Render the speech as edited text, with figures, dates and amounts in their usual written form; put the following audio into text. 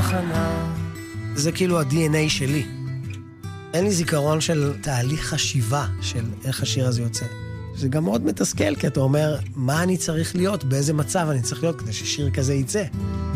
בתחנה. זה כאילו ה-DNA שלי. אין לי זיכרון של תהליך חשיבה של איך השיר הזה יוצא. זה גם מאוד מתסכל, כי אתה אומר, מה אני צריך להיות, באיזה מצב אני צריך להיות כדי ששיר כזה יצא.